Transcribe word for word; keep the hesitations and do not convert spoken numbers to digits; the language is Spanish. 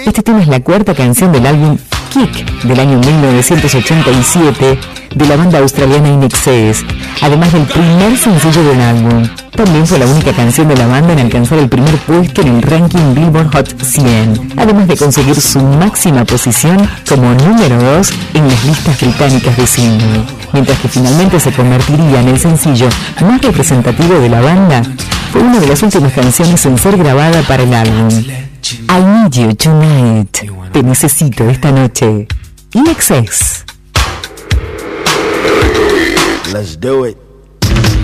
Este tema es la cuarta canción del álbum Kick del año mil novecientos ochenta y siete de la banda australiana In Excess, además del primer sencillo del álbum. También fue la única canción de la banda en alcanzar el primer puesto en el ranking Billboard Hot cien, además de conseguir su máxima posición como número dos en las listas británicas de single, mientras que finalmente se convertiría en el sencillo más representativo de la banda. Fue una de las últimas canciones en ser grabada para el álbum. I Need You Tonight. Te necesito esta noche. In Excess. Let's do it.